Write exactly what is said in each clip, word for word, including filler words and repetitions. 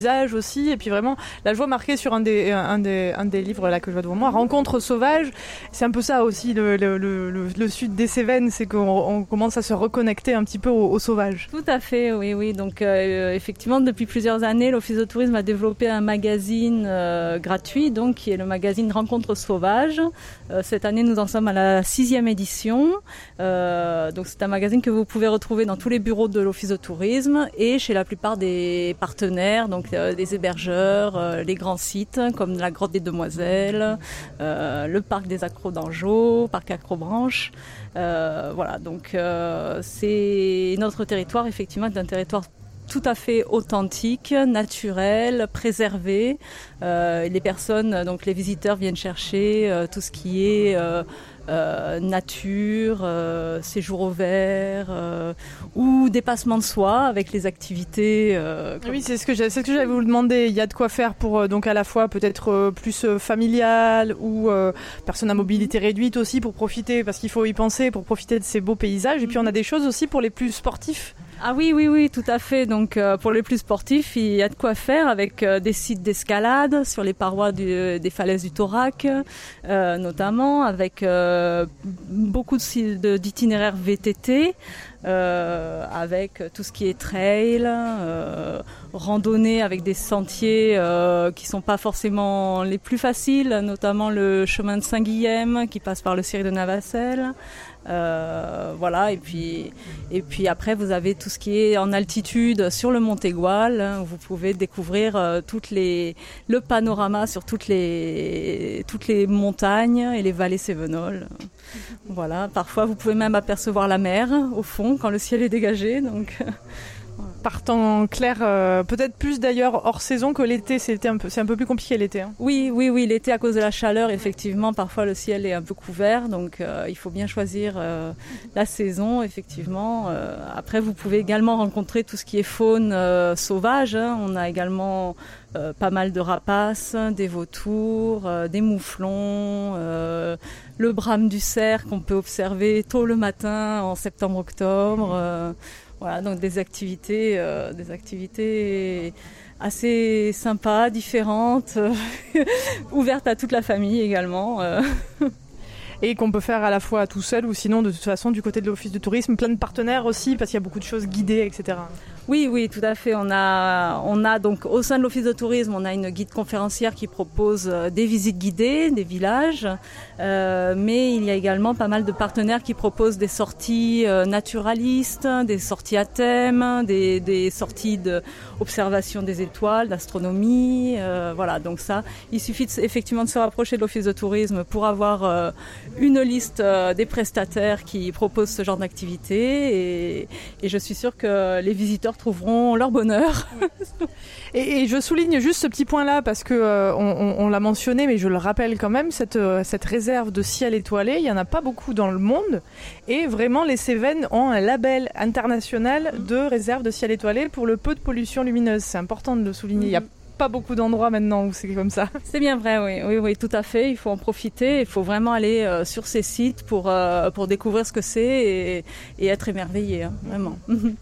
paysage aussi, et puis vraiment, là je vois marqué sur un des, un des, un des livres là que je vois devant moi, Rencontre sauvage, c'est un peu ça aussi le, le, le, le, le sud des Cévennes, c'est qu'on on commence à se reconnecter un petit peu au, au sauvage. Tout à fait, oui, oui. Donc euh, effectivement, depuis plusieurs années, l'Office de tourisme a développé un magazine euh, gratuit, donc qui est le magazine Rencontre sauvage. Euh, cette année, nous en sommes à la sixième édition. Euh, donc c'est un magazine que vous pouvez retrouver dans tous les bureaux de l'Office de tourisme et chez la plupart des partenaires, donc euh, des hébergeurs, euh, les grands sites comme la Grotte des Demoiselles, euh, le parc des Accros d'Anjou, parc Acrobranche. Euh, voilà, donc euh, c'est notre territoire effectivement est un territoire tout à fait authentique, naturel, préservé. Euh, les personnes, donc les visiteurs viennent chercher euh, tout ce qui est euh, euh, nature, euh, séjour au vert euh, ou dépassement de soi avec les activités. Euh, oui, c'est ce que j'ai, c'est ce que j'allais vous demander. Il y a de quoi faire pour euh, donc à la fois peut-être euh, plus euh, familial ou euh, personnes à mobilité réduite aussi pour profiter, parce qu'il faut y penser pour profiter de ces beaux paysages. Et puis on a des choses aussi pour les plus sportifs. Ah oui, oui, oui, tout à fait. Donc euh, pour les plus sportifs, il y a de quoi faire avec euh, des sites d'escalade sur les parois du, des falaises du Torac, euh, notamment, avec euh, beaucoup de, de, d'itinéraires V T T, euh, avec tout ce qui est trail, euh, randonnée avec des sentiers euh, qui sont pas forcément les plus faciles, notamment le chemin de Saint-Guilhem qui passe par le cirque de Navacelles. Euh, voilà, et puis et puis après vous avez tout ce qui est en altitude sur le Mont Égual, hein, où vous pouvez découvrir euh, toutes les le panorama sur toutes les toutes les montagnes et les vallées cévenoles. Voilà, parfois vous pouvez même apercevoir la mer au fond quand le ciel est dégagé, donc par temps clair, euh, peut-être plus d'ailleurs hors saison que l'été, c'est un peu, c'est un peu plus compliqué l'été. Hein. Oui, oui, oui, l'été à cause de la chaleur, effectivement, parfois le ciel est un peu couvert, donc euh, il faut bien choisir euh, la saison, effectivement. Euh, après, vous pouvez également rencontrer tout ce qui est faune euh, sauvage. Hein. On a également euh, pas mal de rapaces, des vautours, euh, des mouflons, euh, le brame du cerf qu'on peut observer tôt le matin en septembre-octobre. Euh, Voilà, donc des activités, euh, des activités assez sympas, différentes, euh, ouvertes à toute la famille également. Euh. Et qu'on peut faire à la fois tout seul ou sinon de toute façon du côté de l'Office de tourisme, plein de partenaires aussi parce qu'il y a beaucoup de choses guidées, et cetera. Oui, oui, tout à fait. On a, on a donc au sein de l'Office de tourisme, on a une guide conférencière qui propose des visites guidées, des villages, euh, mais il y a également pas mal de partenaires qui proposent des sorties euh, naturalistes, des sorties à thème, des, des sorties d'observation des étoiles, d'astronomie. Euh, voilà, donc ça, il suffit de, effectivement de se rapprocher de l'Office de tourisme pour avoir euh, une liste euh, des prestataires qui proposent ce genre d'activité, et, et je suis sûre que les visiteurs trouveront leur bonheur. et, et je souligne juste ce petit point-là parce que euh, on, on, on l'a mentionné, mais je le rappelle quand même, cette, euh, cette réserve de ciel étoilé, il n'y en a pas beaucoup dans le monde, et vraiment les Cévennes ont un label international de réserve de ciel étoilé pour le peu de pollution lumineuse. C'est important de le souligner. Il y a pas beaucoup d'endroits maintenant où c'est comme ça. C'est bien vrai, oui, oui, oui, tout à fait. Il faut en profiter. Il faut vraiment aller euh, sur ces sites pour euh, pour découvrir ce que c'est et, et être émerveillé, hein, vraiment.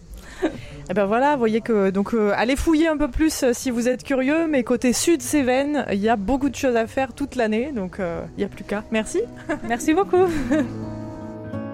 Et ben voilà, vous voyez que donc euh, allez fouiller un peu plus euh, si vous êtes curieux, mais côté sud Cévennes, il y a beaucoup de choses à faire toute l'année, donc il euh, n'y a plus qu'à. Merci. Merci beaucoup.